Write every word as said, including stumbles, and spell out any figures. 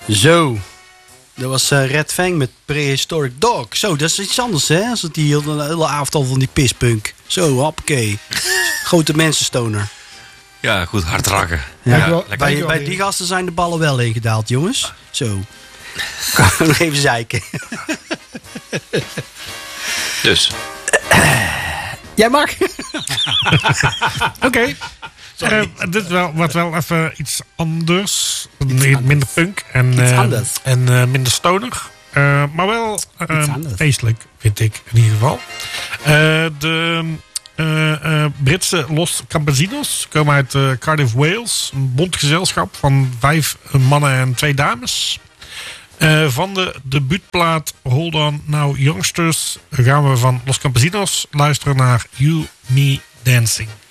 Zo. Dat was uh, Red Fang met Prehistoric Dog. Zo, dat is iets anders, hè? Als het die hele, hele avond al van die pispunk. Zo, hoppakee. Grote mensenstoner. Ja, goed, hard rakken. Ja, Ja, bij, lekker. bij die gasten zijn de ballen wel ingedaald, jongens. Zo. Kan ik nog even zeiken. Dus. Jij mag. Oké. Okay. Uh, dit wel, wordt wel even iets anders. Iets minder anders. Punk en, uh, en uh, minder stoner. Uh, maar wel uh, feestelijk, vind ik in ieder geval. Uh, de uh, uh, Britse Los Campesinos komen uit uh, Cardiff, Wales. Een bont gezelschap van vijf mannen en twee dames. Uh, van de debuutplaat Hold On Now Youngsters gaan we van Los Campesinos luisteren naar You Me Dancing.